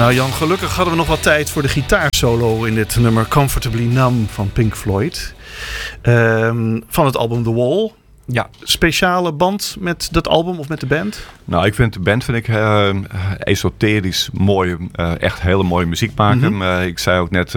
Nou Jan, gelukkig hadden we nog wat tijd voor de gitaarsolo in dit nummer Comfortably Numb van Pink Floyd. Van het album The Wall. Ja. Speciale band met dat album of met de band? Nou, de band vind ik esoterisch mooi. Echt hele mooie muziek maken. Mm-hmm. Ik zei ook net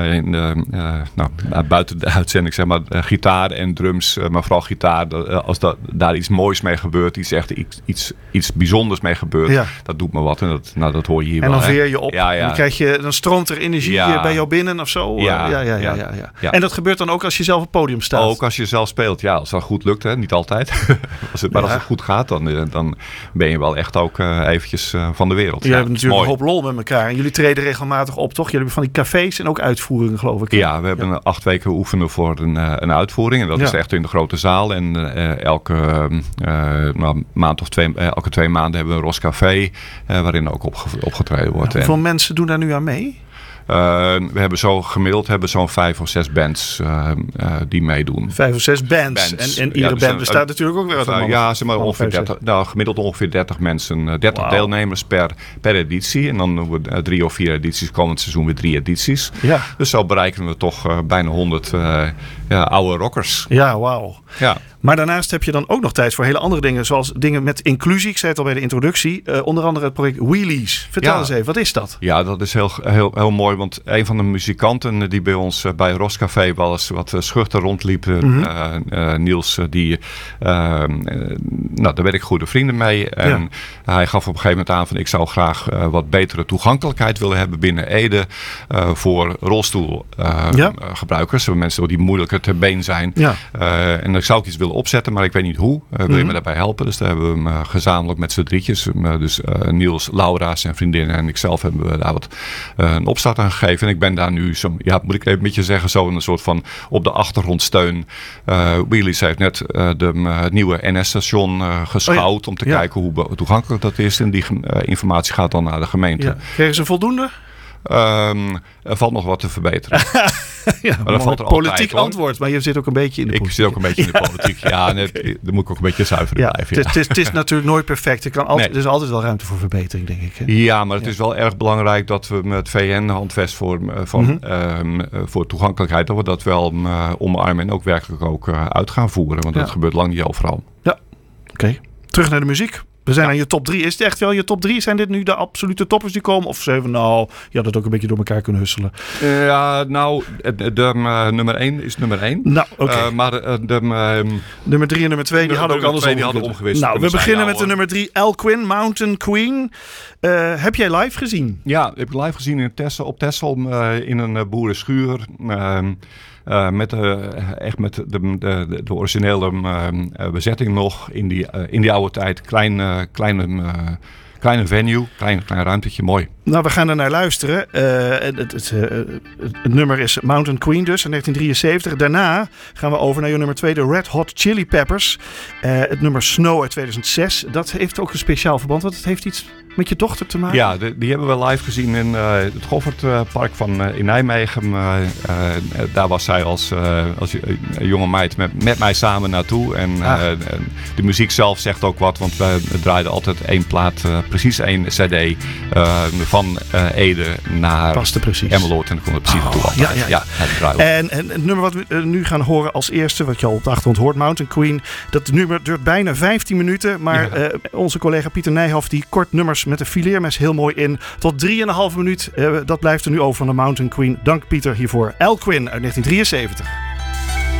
buiten de uitzending, zeg maar, gitaar en drums. Maar vooral gitaar, als daar iets moois mee gebeurt, iets bijzonders mee gebeurt, dat doet me wat. En dat hoor je hier en wel. En dan veer je op. Ja. En dan stroomt er energie bij jou binnen of zo. Ja. En dat gebeurt dan ook als je zelf op het podium staat? Ook als je zelf speelt. Ja, als dat goed lukt. Hè. Niet altijd. Maar als het goed gaat, dan ben je wel echt ook eventjes van de wereld. Jullie hebben natuurlijk een hoop lol met elkaar. En jullie treden regelmatig op, toch? Jullie hebben van die cafés en ook uitvoeringen, geloof ik. Ja, we hebben 8 weken oefenen voor een uitvoering. En dat is echt in de grote zaal. En elke maand of elke 2 maanden hebben we een Roscafé waarin ook opgetreden wordt. Hoeveel mensen doen daar nu aan mee? We hebben gemiddeld zo'n 5 of 6 bands die meedoen. 5 of 6 bands. En iedere band bestaat natuurlijk ook weer uit een man. Ja, zeg maar ongeveer 30. Nou, gemiddeld ongeveer 30 mensen. 30 deelnemers per editie. En dan 3 of 4 edities. Komend seizoen weer 3 edities. Ja. Dus zo bereiken we toch bijna 100 oude rockers. Ja, wauw. Ja. Maar daarnaast heb je dan ook nog tijd voor hele andere dingen. Zoals dingen met inclusie. Ik zei het al bij de introductie. Onder andere het project Wheelies. Vertel eens even, wat is dat? Ja, dat is heel mooi. Want een van de muzikanten die bij ons bij Roscafé wel eens wat schuchter rondliep. Niels, daar werd ik goede vrienden mee. En hij gaf op een gegeven moment aan van ik zou graag wat betere toegankelijkheid willen hebben binnen Ede. Voor rolstoelgebruikers. Mensen die moeilijker ter been zijn. Ja. En dan zou ik iets willen opzetten, maar ik weet niet hoe. Wil je me daarbij helpen? Dus daar hebben we hem gezamenlijk met z'n drietjes. Dus Niels, Laura, zijn vriendin en ikzelf hebben we daar wat een opstart aan gegeven. En ik ben daar nu moet ik even een beetje zeggen, zo een soort van op de achtergrond steun. Wheelies heeft net het nieuwe NS-station geschouwd om te kijken hoe toegankelijk dat is. En die informatie gaat dan naar de gemeente. Ja. Kregen ze voldoende? Er valt nog wat te verbeteren. Maar dat valt er politiek altijd, antwoord, maar je zit ook een beetje in de politiek. Ik zit ook een beetje in de politiek. Ja, dan moet ik ook een beetje zuiver blijven. Ja. Het is natuurlijk nooit perfect. Er is altijd wel ruimte voor verbetering, denk ik. Hè? Ja, maar het is wel erg belangrijk dat we met VN-handvest voor toegankelijkheid, dat we dat wel omarmen en ook werkelijk uit gaan voeren. Want dat gebeurt lang niet overal. Ja, oké. Terug naar de muziek. We zijn aan je top 3. Is het echt wel je top 3? Zijn dit nu de absolute toppers die komen? Of zeggen we je had het ook een beetje door elkaar kunnen husselen? Nummer 1 is nummer 1. Nou, oké. Maar nummer 3 en nummer 2 die hadden ook andersom omgewist. Nou, we beginnen met de nummer 3. Al Quinn, Mountain Queen. Heb jij live gezien? Ja, heb ik live gezien op Texel in een boerenschuur. Met de originele bezetting nog in die oude tijd. Kleine venue, klein ruimtetje, mooi. Nou, we gaan er naar luisteren. Het nummer is Mountain Queen dus, in 1973. Daarna gaan we over naar je nummer 2, de Red Hot Chili Peppers. Het nummer Snow uit 2006. Dat heeft ook een speciaal verband, want het heeft iets met je dochter te maken. Ja, die hebben we live gezien in het Goffertpark in Nijmegen. Daar was zij als jonge meid met mij samen naartoe. En de muziek zelf zegt ook wat, want we draaiden altijd 1 plaat, precies 1 cd van Ede naar Emmeloord. En dan kon het precies naartoe. En het nummer wat we nu gaan horen als eerste, wat je al op de achtergrond hoort, Mountain Queen. Dat nummer duurt bijna 15 minuten. Maar onze collega Pieter Nijhoff die kort nummers met een fileermes heel mooi in. Tot 3,5 minuut. Dat blijft er nu over van de Mountain Queen. Dank Pieter hiervoor. Al Quinn uit 1973.